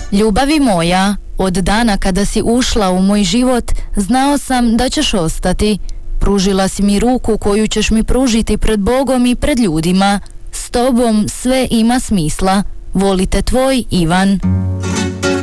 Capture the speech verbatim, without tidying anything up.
Ljubavi moja, od dana kada si ušla u moj život, znao sam da ćeš ostati. Pružila si mi ruku koju ćeš mi pružiti pred Bogom i pred ljudima. S tobom sve ima smisla. Volite tvoj Ivan.